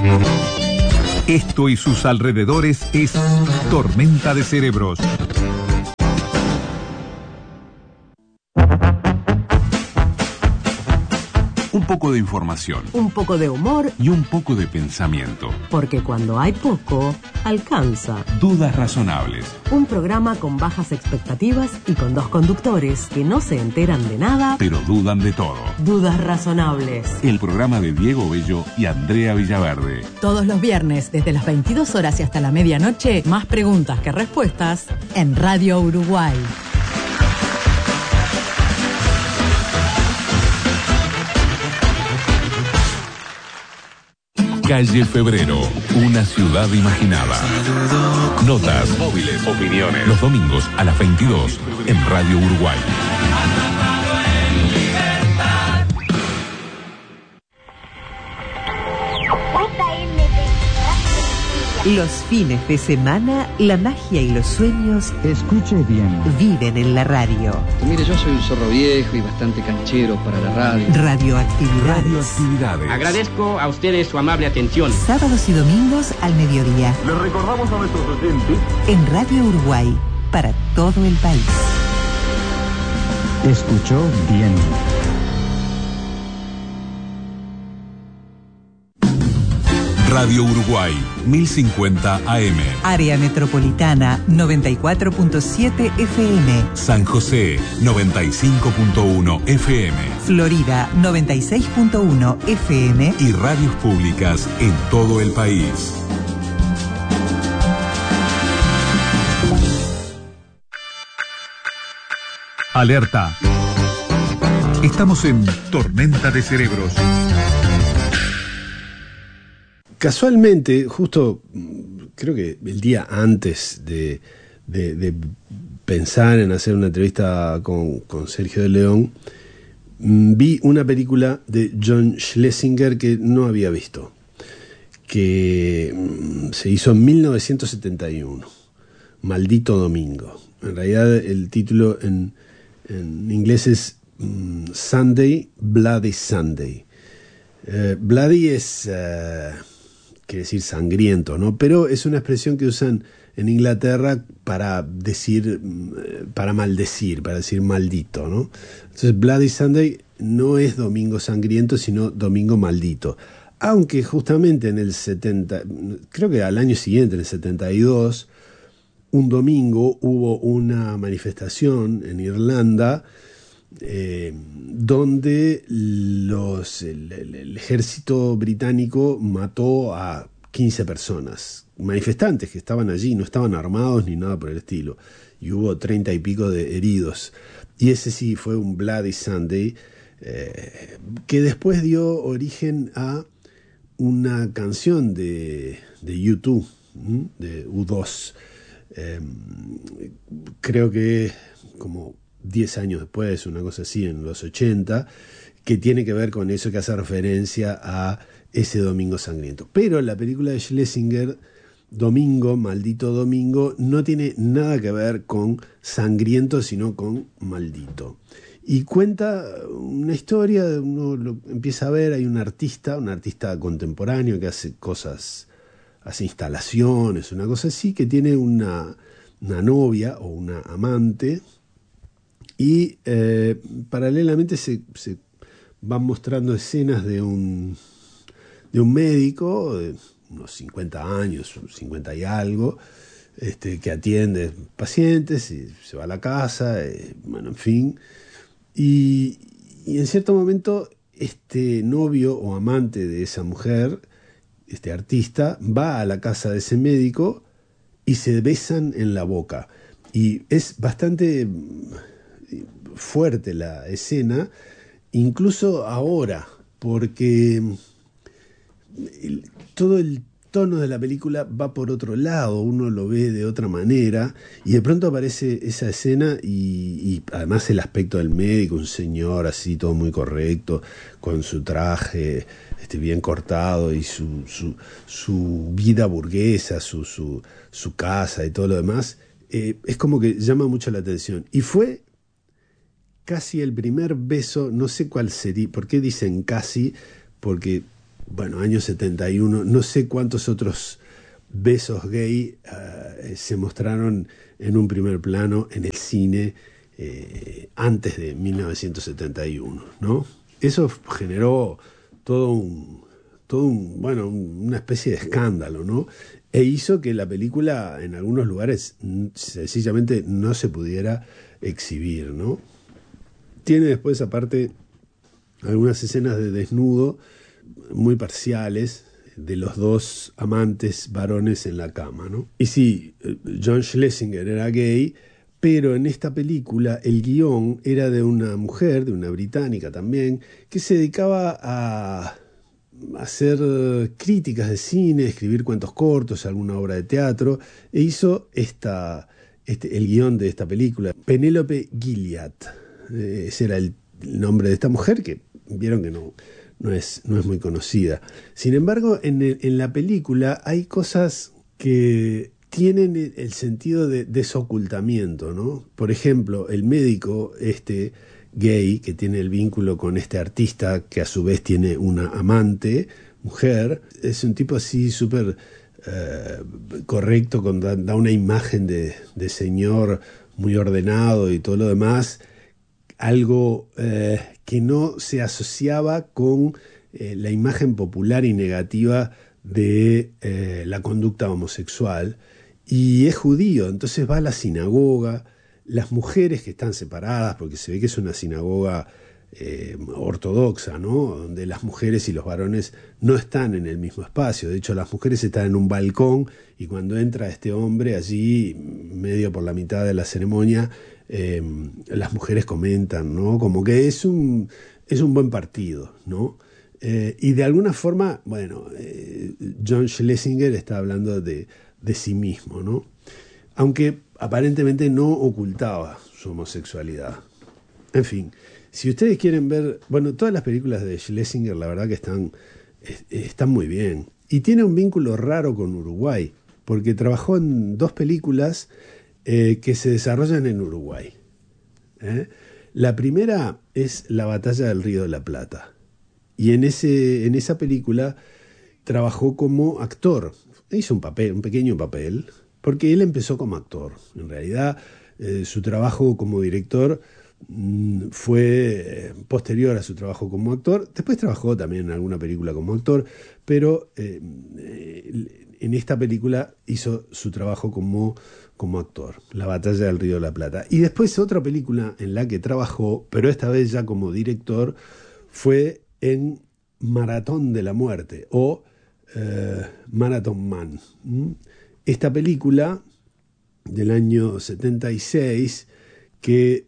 Esto y sus alrededores es Tormenta de Cerebros. Un poco de información. Un poco de humor. Y un poco de pensamiento. Porque cuando hay poco, alcanza. Dudas razonables. Un programa con bajas expectativas y con dos conductores que no se enteran de nada, pero dudan de todo. Dudas razonables. El programa de Diego Bello y Andrea Villaverde. Todos los viernes, desde las 22 horas y hasta la medianoche, más preguntas que respuestas en Radio Uruguay. Calle Febrero, una ciudad imaginada. Notas, móviles, opiniones. Los domingos a las 22 en Radio Uruguay. Los fines de semana, la magia y los sueños, escuche bien, viven en la radio. Mire, yo soy un zorro viejo y bastante canchero para la radio. Radioactividades. Agradezco a ustedes su amable atención. Sábados y domingos al mediodía. Les recordamos a nuestros oyentes en Radio Uruguay, para todo el país. Escuchó bien. Radio Uruguay, 1050 AM. Área Metropolitana, 94.7 FM. San José, 95.1 FM. Florida, 96.1 FM. Y radios públicas en todo el país. Alerta. Estamos en Tormenta de Cerebros. Casualmente, justo creo que el día antes de pensar en hacer una entrevista con Sergio de León, vi una película de John Schlesinger que no había visto, que se hizo en 1971, Maldito Domingo. En realidad el título en inglés es Sunday, Bloody Sunday. Bloody es... quiere decir sangriento, ¿no? Pero es una expresión que usan en Inglaterra para decir, para maldecir, para decir maldito, ¿no? Entonces Bloody Sunday no es domingo sangriento, sino domingo maldito. Aunque justamente en el 70, creo que al año siguiente, en el 72, un domingo hubo una manifestación en Irlanda donde el ejército británico mató a 15 personas, manifestantes que estaban allí, no estaban armados ni nada por el estilo, y hubo 30 y pico de heridos. Y ese sí fue un Bloody Sunday, que después dio origen a una canción de U2, de U2, creo que como 10 años después, una cosa así, en los 80, que tiene que ver con eso, que hace referencia a ese domingo sangriento. Pero la película de Schlesinger, Domingo, Maldito Domingo, no tiene nada que ver con sangriento, sino con maldito. Y cuenta una historia, uno lo empieza a ver, hay un artista contemporáneo que hace cosas, hace instalaciones, una cosa así, que tiene una novia o una amante. Y paralelamente se van mostrando escenas de un médico de unos 50 años, 50 y algo, que atiende pacientes y se va a la casa, bueno, en fin. Y en cierto momento este novio o amante de esa mujer, este artista, va a la casa de ese médico y se besan en la boca. Y es bastante fuerte la escena, incluso ahora, porque todo el tono de la película va por otro lado, uno lo ve de otra manera, y de pronto aparece esa escena y además el aspecto del médico, un señor así todo muy correcto, con su traje bien cortado y su vida burguesa, su casa y todo lo demás, es como que llama mucho la atención. Y fue casi el primer beso, no sé cuál sería, ¿por qué dicen casi? Porque año 71, no sé cuántos otros besos gay se mostraron en un primer plano en el cine antes de 1971, ¿no? Eso generó una especie de escándalo, ¿no? E hizo que la película en algunos lugares sencillamente no se pudiera exhibir, ¿no? Tiene después, aparte, algunas escenas de desnudo muy parciales de los dos amantes varones en la cama, ¿no? Y sí, John Schlesinger era gay, pero en esta película el guión era de una mujer, de una británica también, que se dedicaba a hacer críticas de cine, escribir cuentos cortos, alguna obra de teatro, e hizo el guión de esta película. Penélope Gilliatt, ese era el nombre de esta mujer, que vieron que no es muy conocida. Sin embargo, en la película hay cosas que tienen el sentido de desocultamiento, ¿no? Por ejemplo, el médico gay que tiene el vínculo con este artista que a su vez tiene una amante, mujer, es un tipo así súper correcto, da una imagen de señor muy ordenado y todo lo demás, algo que no se asociaba con la imagen popular y negativa de la conducta homosexual, y es judío, entonces va a la sinagoga. Las mujeres que están separadas, porque se ve que es una sinagoga ortodoxa, ¿no? Donde las mujeres y los varones no están en el mismo espacio. De hecho, las mujeres están en un balcón y cuando entra este hombre allí, medio por la mitad de la ceremonia, las mujeres comentan, ¿no? Como que es un buen partido, ¿no? Y de alguna forma, John Schlesinger está hablando de sí mismo, ¿no? Aunque aparentemente no ocultaba su homosexualidad. En fin, si ustedes quieren ver, todas las películas de Schlesinger, la verdad que están muy bien. Y tiene un vínculo raro con Uruguay, porque trabajó en 2 películas que se desarrollan en Uruguay. La primera es La Batalla del Río de la Plata. Y en esa película trabajó como actor. Hizo un pequeño papel, porque él empezó como actor. En realidad, su trabajo como director fue posterior a su trabajo como actor. Después trabajó también en alguna película como actor, pero en esta película hizo su trabajo como actor, La Batalla del Río de la Plata. Y después otra película en la que trabajó, pero esta vez ya como director, fue en Maratón de la Muerte, o Marathon Man. Esta película del año 76 que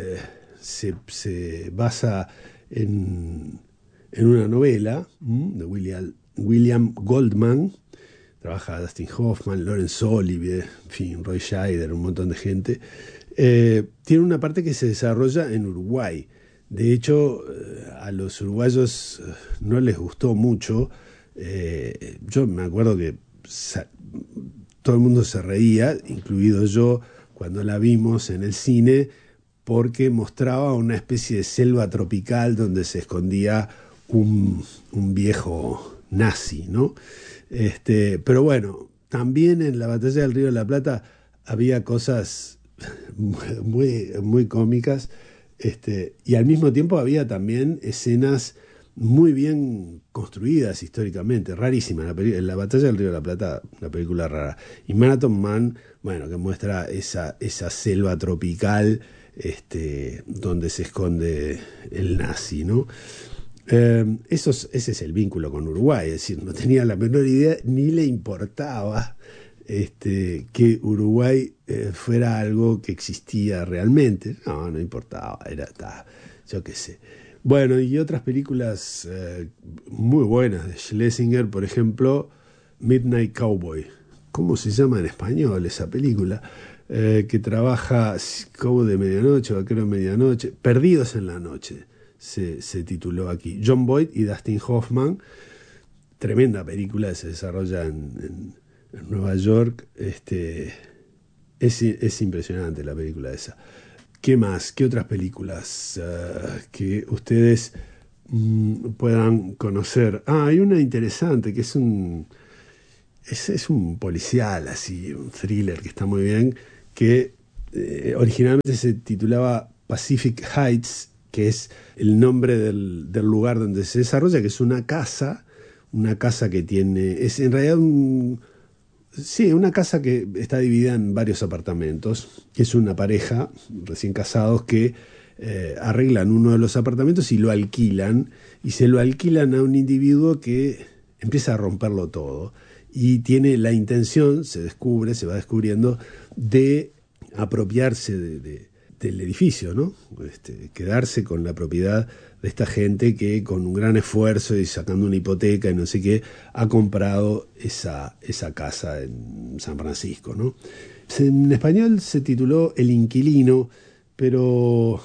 se basa en una novela de William Goldman. Trabaja Dustin Hoffman, Laurence Olivier, en fin, Roy Scheider, un montón de gente. Tiene una parte que se desarrolla en Uruguay. De hecho, a los uruguayos no les gustó mucho. Yo me acuerdo que todo el mundo se reía, incluido yo, cuando la vimos en el cine, porque mostraba una especie de selva tropical donde se escondía un viejo nazi, ¿no? Pero bueno, también en La Batalla del Río de la Plata había cosas muy, muy cómicas, y al mismo tiempo había también escenas muy bien construidas históricamente, rarísima. La Batalla del Río de la Plata, una película rara. Y Marathon Man, que muestra esa selva tropical donde se esconde el nazi, ¿no? Ese es el vínculo con Uruguay, es decir, no tenía la menor idea, ni le importaba que Uruguay fuera algo que existía realmente. No importaba, yo qué sé. Bueno, y otras películas muy buenas de Schlesinger, por ejemplo, Midnight Cowboy. ¿Cómo se llama en español esa película? Que trabaja Cowboy de Medianoche, Vaquero de Medianoche, Perdidos en la Noche, se tituló aquí. John Boyd y Dustin Hoffman. Tremenda película, se desarrolla en Nueva York. Es impresionante la película esa. ¿Qué más? ¿Qué otras películas que ustedes puedan conocer. Hay una interesante que es un policial, así, un thriller que está muy bien, que originalmente se titulaba Pacific Heights, que es el nombre del lugar donde se desarrolla, que es una casa que tiene, es en realidad una casa que está dividida en varios apartamentos. Es una pareja recién casados que arreglan uno de los apartamentos y lo alquilan, y se lo alquilan a un individuo que empieza a romperlo todo y tiene la intención, se va descubriendo, de apropiarse del edificio, ¿no? Quedarse con la propiedad de esta gente que con un gran esfuerzo y sacando una hipoteca y no sé qué, ha comprado esa casa en San Francisco, ¿no? En español se tituló El Inquilino, pero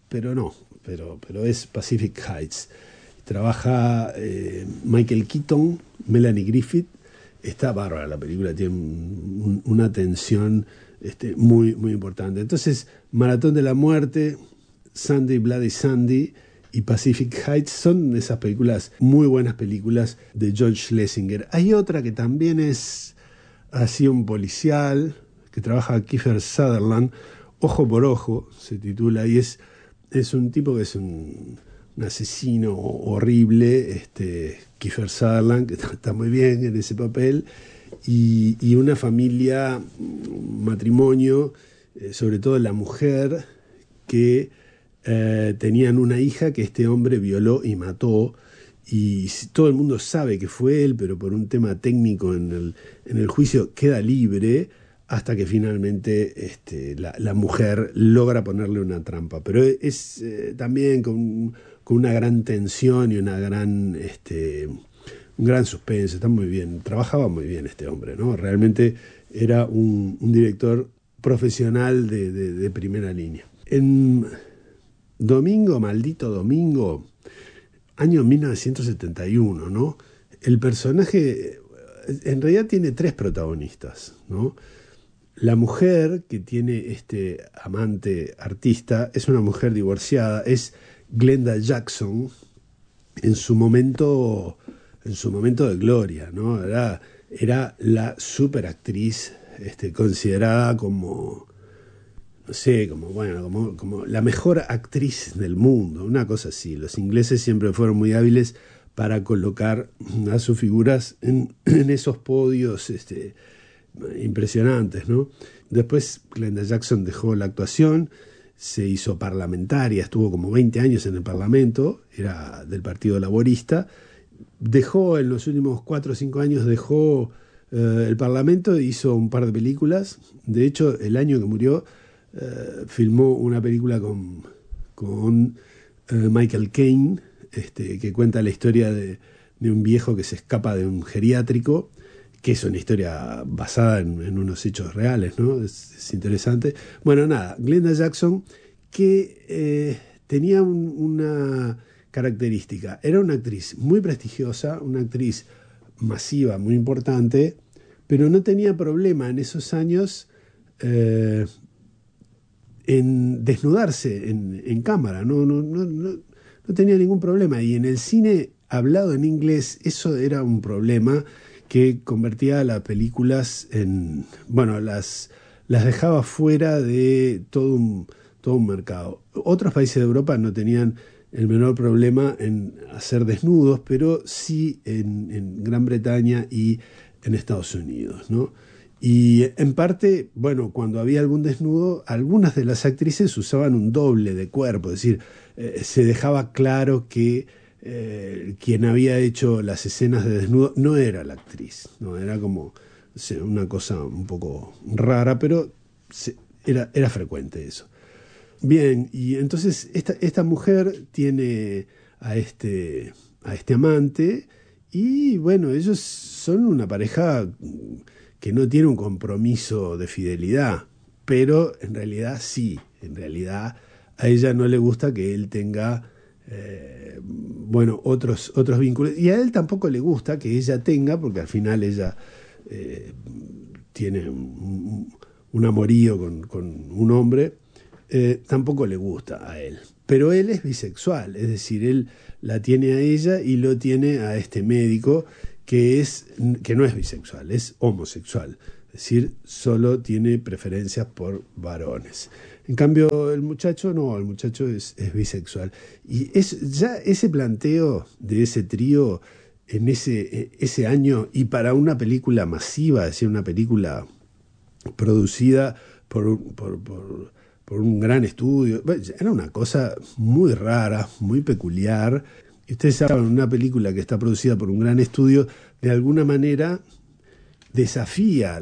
es Pacific Heights. Trabaja Michael Keaton, Melanie Griffith. Está bárbara la película, tiene una tensión muy, muy importante. Entonces, Maratón de la Muerte, Sunday Bloody Sunday y Pacific Heights son esas películas, muy buenas películas de John Schlesinger. Hay otra que también es así un policial, que trabaja Kiefer Sutherland, Ojo por Ojo se titula, y es un tipo que es un asesino horrible, Kiefer Sutherland, que está muy bien en ese papel, y una familia, un matrimonio, sobre todo la mujer, que tenían una hija que este hombre violó y mató, y todo el mundo sabe que fue él, pero por un tema técnico en el juicio queda libre, hasta que finalmente la mujer logra ponerle una trampa. Pero es también con una gran tensión y un gran suspense. Está muy bien, trabajaba muy bien este hombre, ¿no? Realmente era un director profesional de primera línea. En Domingo, Maldito Domingo, año 1971, ¿no? El personaje en realidad tiene 3 protagonistas, ¿no? La mujer que tiene este amante artista es una mujer divorciada, es Glenda Jackson en su momento de gloria, ¿no? Era la superactriz, considerada como, no sé, como la mejor actriz del mundo, una cosa así. Los ingleses siempre fueron muy hábiles para colocar a sus figuras en esos podios impresionantes, ¿no? Después Glenda Jackson dejó la actuación, se hizo parlamentaria, estuvo como 20 años en el Parlamento, era del Partido Laborista, dejó en los últimos 4 o 5 años, el Parlamento, hizo un par de películas. De hecho, el año que murió, filmó una película con Michael Caine, que cuenta la historia de un viejo que se escapa de un geriátrico, que es una historia basada en unos hechos reales, ¿no? Es interesante. Bueno, nada, Glenda Jackson, que tenía una característica. Era una actriz muy prestigiosa, una actriz masiva, muy importante, pero no tenía problema en esos años en desnudarse en cámara. No tenía ningún problema. Y en el cine hablado en inglés, eso era un problema que convertía las películas las dejaba fuera de todo un mercado. Otros países de Europa no tenían el menor problema en hacer desnudos, pero sí en Gran Bretaña y en Estados Unidos, ¿no? Y en parte, cuando había algún desnudo, algunas de las actrices usaban un doble de cuerpo, es decir, se dejaba claro que quien había hecho las escenas de desnudo no era la actriz, no era como una cosa un poco rara, pero era frecuente eso. Bien, y entonces esta mujer tiene a este amante, y ellos son una pareja que no tiene un compromiso de fidelidad, pero en realidad sí, a ella no le gusta que él tenga otros vínculos, y a él tampoco le gusta que ella tenga, porque al final ella tiene un amorío con un hombre, tampoco le gusta a él. pero él es bisexual, es decir, él la tiene a ella y lo tiene a este médico que no es bisexual, es homosexual, es decir, solo tiene preferencias por varones. En cambio, el muchacho es bisexual. Y ya ese planteo de ese trío en ese año, y para una película masiva, es decir, una película producida por un gran estudio, era una cosa muy rara, muy peculiar. Y ustedes saben, una película que está producida por un gran estudio, de alguna manera desafía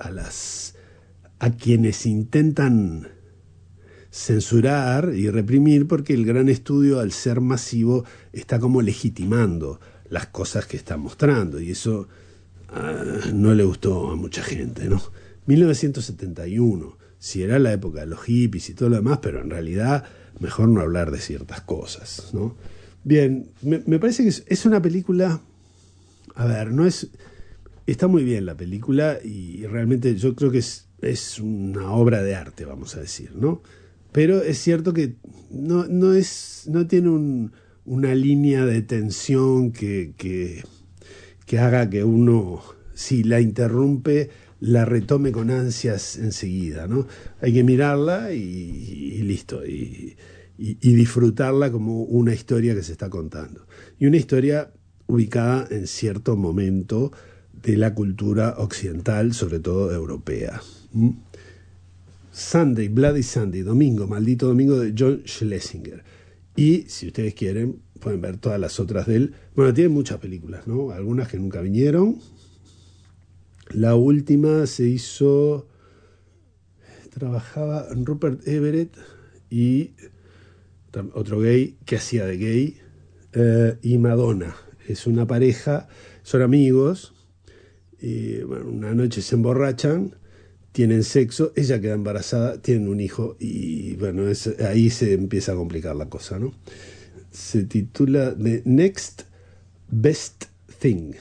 a quienes intentan censurar y reprimir, porque el gran estudio, al ser masivo, está como legitimando las cosas que está mostrando, y eso no le gustó a mucha gente, ¿no? 1971, si era la época de los hippies y todo lo demás, pero en realidad mejor no hablar de ciertas cosas, ¿no? Bien, me parece que es una película, está muy bien la película, y realmente yo creo que es una obra de arte, vamos a decir, ¿no? Pero es cierto que no tiene una línea de tensión que haga que uno, si la interrumpe, la retome con ansias enseguida, ¿no? Hay que mirarla y listo, y disfrutarla como una historia que se está contando. Y una historia ubicada en cierto momento de la cultura occidental, sobre todo europea. Sunday, Bloody Sunday, domingo, maldito domingo, de John Schlesinger. Y si ustedes quieren, pueden ver todas las otras de él. Bueno, tiene muchas películas, ¿no? Algunas que nunca vinieron. La última se hizo, trabajaba Rupert Everett y otro gay que hacía de gay, y Madonna. Es una pareja, son amigos, y bueno, una noche se emborrachan, tienen sexo, ella queda embarazada, tienen un hijo, y bueno, ahí se empieza a complicar la cosa, ¿no? Se titula The Next Best Thing.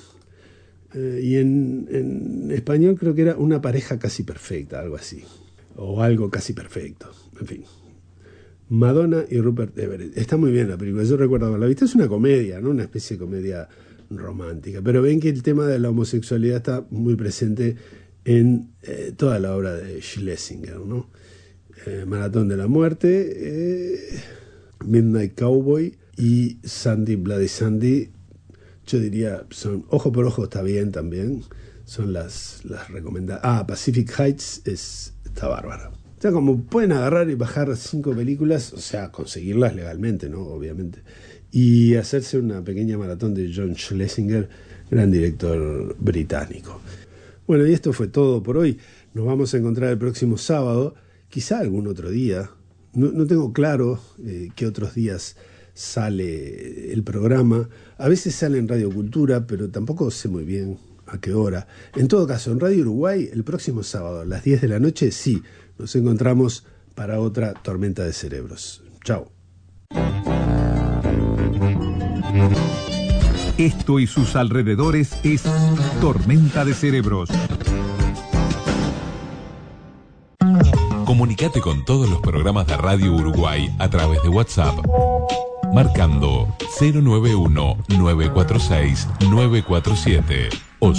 Y en español creo que era Una pareja casi perfecta, algo así. O algo casi perfecto, en fin. Madonna y Rupert Everett. Está muy bien la película, yo recuerdo haberla visto. Es una comedia, ¿no? Una especie de comedia romántica. Pero ven que el tema de la homosexualidad está muy presente en toda la obra de Schlesinger, ¿no? Maratón de la Muerte, Midnight Cowboy y Sunday, Bloody Sunday. Yo diría, son Ojo por Ojo, está bien también. Son las recomendadas. Pacific Heights está bárbara. O sea, como pueden agarrar y bajar 5 películas, o sea, conseguirlas legalmente, ¿no? Obviamente. Y hacerse una pequeña maratón de John Schlesinger, gran director británico. Bueno, y esto fue todo por hoy. Nos vamos a encontrar el próximo sábado, quizá algún otro día. No tengo claro qué otros días sale el programa. A veces sale en Radio Cultura, pero tampoco sé muy bien a qué hora. En todo caso, en Radio Uruguay, el próximo sábado a las 10 de la noche, sí, nos encontramos para otra Tormenta de Cerebros. Chao. Esto y sus alrededores es Tormenta de Cerebros. Comunicate con todos los programas de Radio Uruguay a través de WhatsApp, marcando 091-946-947 o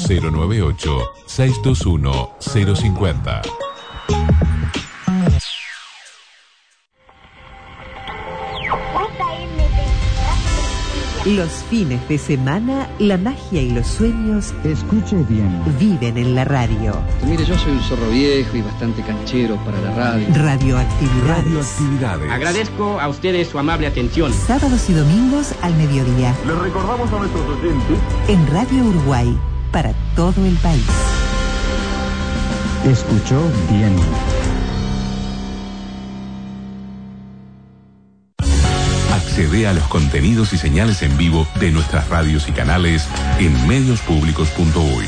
098-621-050. Los fines de semana, la magia y los sueños, escuche bien, viven en la radio. Mire, yo soy un zorro viejo y bastante canchero para la radio. Radioactividades. Agradezco a ustedes su amable atención. Sábados y domingos al mediodía. Les recordamos a nuestros oyentes En Radio Uruguay, para todo el país. escuchó bien. Accede a los contenidos y señales en vivo de nuestras radios y canales en mediospublicos.uy.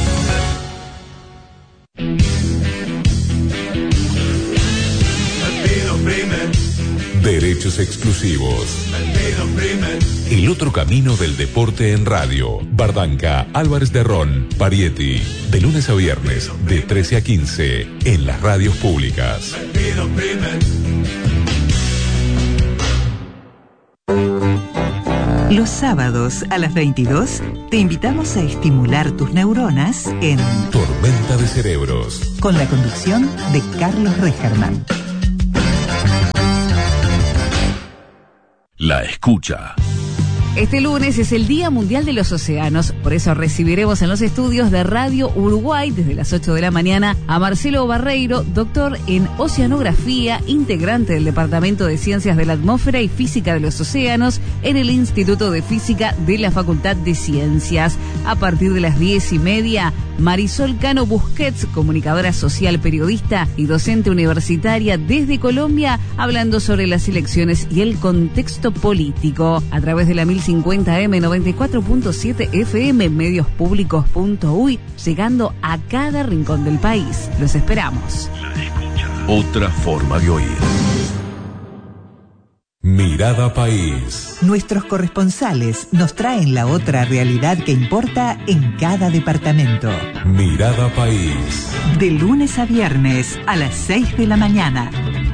Derechos exclusivos. El otro camino del deporte en radio. Bardanca, Álvarez de Ron, Parietti. De lunes a viernes, de 13 a 15, en las radios públicas. Los sábados a las 22 te invitamos a estimular tus neuronas en Tormenta de Cerebros, con la conducción de Carlos Regerman. La escucha. Este lunes es el Día Mundial de los Océanos, por eso recibiremos en los estudios de Radio Uruguay desde las 8 de la mañana a Marcelo Barreiro, doctor en Oceanografía, integrante del Departamento de Ciencias de la Atmósfera y Física de los Océanos en el Instituto de Física de la Facultad de Ciencias. A partir de las 10:30, Marisol Cano Busquets, comunicadora social, periodista y docente universitaria desde Colombia, hablando sobre las elecciones y el contexto político. A través de la 1050M, 94.7 FM, mediospublicos.uy, llegando a cada rincón del país. Los esperamos. La escucha. Otra forma de oír. Mirada País. Nuestros corresponsales nos traen la otra realidad que importa en cada departamento. Mirada País. De lunes a viernes a las 6 de la mañana.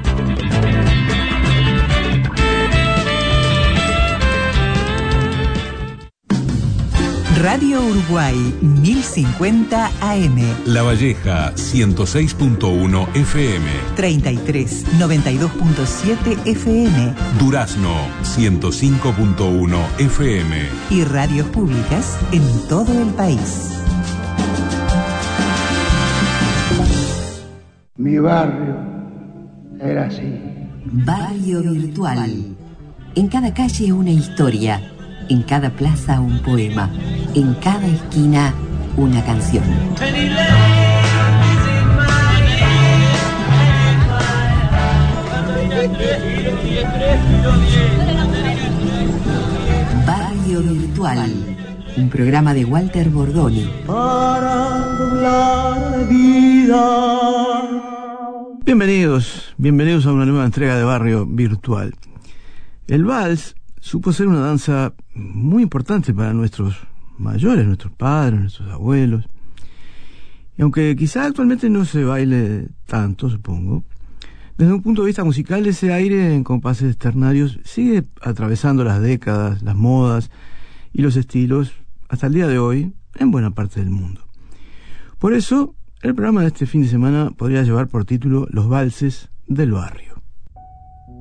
Radio Uruguay 1050 AM. La Valleja 106.1 FM. 33 92.7 FM. Durazno 105.1 FM. Y radios públicas en todo el país. Mi barrio era así. Barrio virtual. En cada calle una historia. En cada plaza un poema, en cada esquina una canción. Barrio Virtual, un programa de Walter Bordoni. Para doblar la vida. Bienvenidos a una nueva entrega de Barrio Virtual. El vals supo ser una danza muy importante para nuestros mayores, nuestros padres, nuestros abuelos. Y aunque quizá actualmente no se baile tanto, supongo, desde un punto de vista musical, ese aire en compases ternarios sigue atravesando las décadas, las modas y los estilos hasta el día de hoy en buena parte del mundo. Por eso, el programa de este fin de semana podría llevar por título Los valses del barrio.